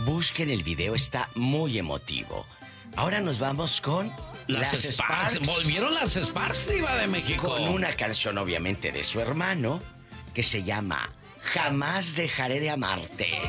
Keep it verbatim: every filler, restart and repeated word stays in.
Busquen el video, está muy emotivo. Ahora nos vamos con Las, las Sparks. Sparks. Volvieron las Sparks, Diva de México. Con una canción, obviamente, de su hermano, que se llama Jamás dejaré de amarte.